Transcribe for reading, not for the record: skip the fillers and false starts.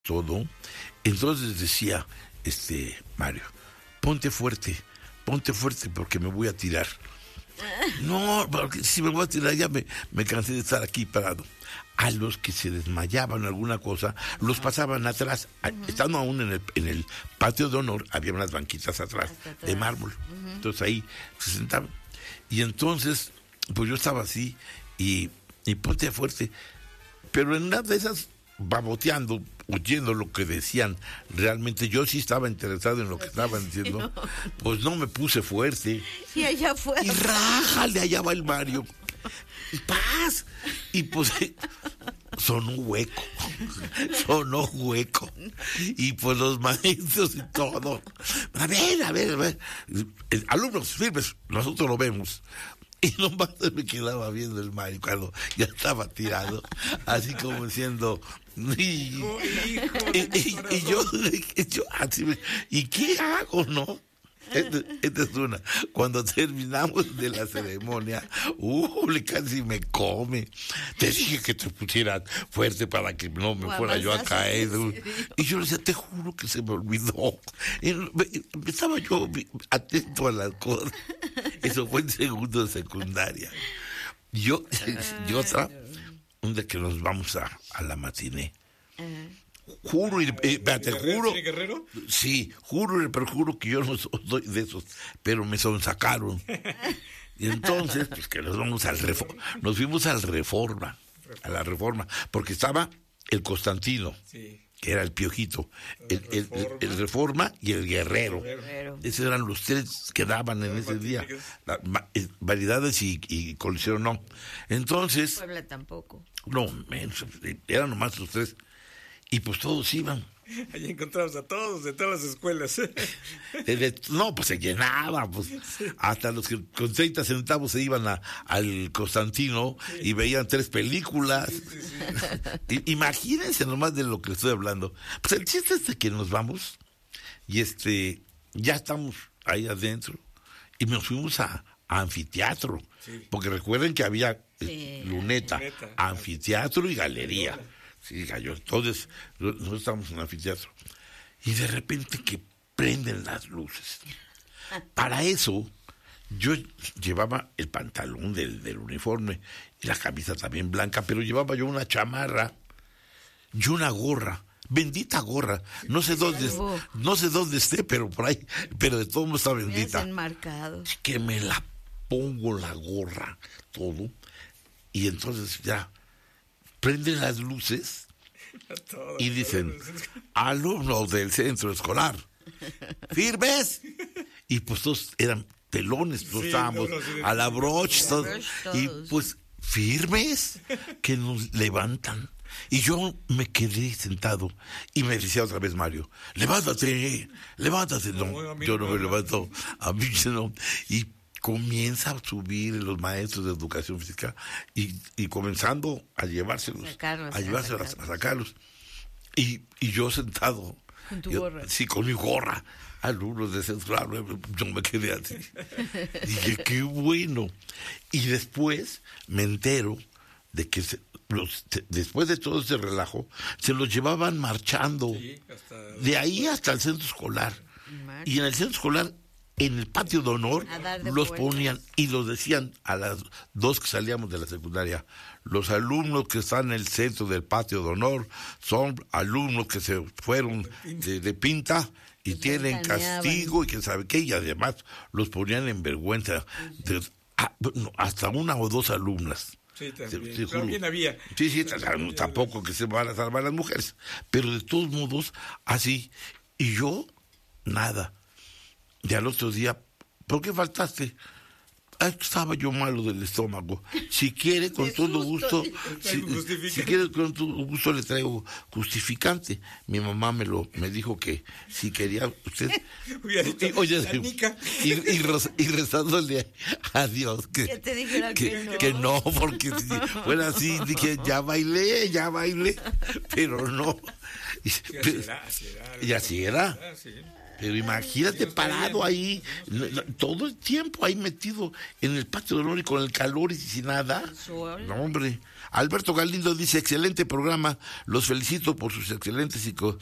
todo. Entonces decía, Mario, ponte fuerte porque me voy a tirar. No, porque si me voy a tirar ya me cansé de estar aquí parado. A los que se desmayaban alguna cosa, los pasaban atrás. Estando aún en el patio de honor, había unas banquitas atrás de mármol. Entonces ahí se sentaban. Y entonces, pues yo estaba así y ponte fuerte. Pero en una de esas, baboteando, oyendo lo que decían, realmente yo sí estaba interesado en lo que estaban diciendo, pues no me puse fuerte. Y allá fue. Y rájale, allá va el Mario. Y paz. Y pues sonó hueco. Y pues los maestros y todo. A ver. Alumnos, firmes, nosotros lo vemos. Y nomás me quedaba viendo el Mario cuando ya estaba tirado, así como diciendo, y yo así ¿y qué hago, no? Esta es una. Cuando terminamos de la ceremonia, casi me come. Te dije que te pusieras fuerte para que no me fuera yo a caer. Y yo le decía, te juro que se me olvidó. Estaba yo atento a las cosas. Eso fue en segundo de secundaria. Y otra, un día que nos vamos a la matiné. Juro, juro. ¿Guerrero? Sí, juro, pero juro que yo no soy de esos, pero me sonsacaron. Y entonces, pues que nos fuimos al Reforma, a la Reforma, porque estaba el Constantino, sí, que era el Piojito, el Reforma y el Guerrero. Esos eran los tres que daban en ese día. Variedades y Coliseo no. Entonces... Puebla tampoco. No, eran nomás los tres. Y pues todos iban. Allí encontramos a todos, de todas las escuelas. No, pues se llenaba, pues. Sí. Hasta los que con 30 centavos se iban al Constantino, sí, y veían 3 películas. Sí. Imagínense nomás de lo que estoy hablando. Pues el chiste es de que nos vamos y ya estamos ahí adentro y nos fuimos a anfiteatro. Sí. Porque recuerden que había luneta, anfiteatro y galería. Sí, cayó. Entonces, nosotros estábamos en el anfiteatro. Y de repente que prenden las luces. Para eso, yo llevaba el pantalón del uniforme y la camisa también blanca, pero llevaba yo una chamarra y una gorra. Bendita gorra. No sé dónde esté, pero por ahí, pero de todo modo está bendita. Que me la pongo la gorra, todo. Y entonces ya prenden las luces y dicen, alumnos del centro escolar, ¿firmes? Y pues todos eran pelones, todos estábamos a la broche, y pues, ¿firmes? Que nos levantan. Y yo me quedé sentado y me decía otra vez Mario, levántate. No, yo no me levanto, a mí no. Y comienza a subir los maestros de educación física y comenzando a llevárselos, a sacarlos. Y yo sentado, con tu gorra. Sí, con mi gorra, alumnos de centro, yo me quedé así. Dije, qué bueno. Y después me entero de que después de todo ese relajo, se los llevaban marchando, sí, de ahí hasta el centro escolar. Y en el centro escolar, en el patio de honor, los ponían y los decían a las 2 que salíamos de la secundaria, los alumnos que están en el centro del patio de honor son alumnos que se fueron de pinta y tienen castigo y que sabe qué, y además los ponían en vergüenza hasta 1 o 2 alumnas. Sí, también. También había. Sí, tampoco que se van a salvar las mujeres, pero de todos modos, así. Y yo, nada. Y al otro día, ¿por qué faltaste? Estaba yo malo del estómago. Si quiere, con todo gusto, si quiere, con todo gusto le traigo justificante. Mi mamá me dijo que si quería usted, y rezándole a Dios que no, porque si fuera así, dije, ya bailé, pero no. Y así era. Pero imagínate parado ahí, todo el tiempo ahí metido en el patio de honor y con el calor y sin nada. No, hombre. Alberto Galindo dice, excelente programa, los felicito por sus excelentes